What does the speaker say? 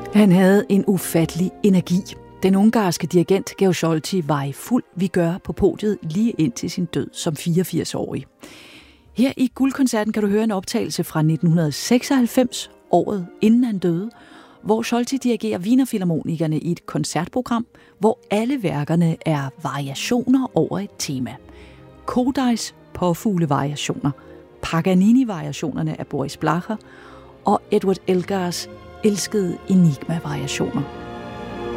Han havde en ufattelig energi. Den ungarske dirigent Georg Solti var i fuld vigør på podiet lige indtil sin død som 84-årig. Her i Guldkoncerten kan du høre en optagelse fra 1996, året inden han døde, hvor Solti dirigerer Wienerfilharmonikerne i et koncertprogram, hvor alle værkerne er variationer over et tema. Kodais påfuglevariationer, Paganini-variationerne af Boris Blacher og Edward Elgars elskede Enigma-variationer.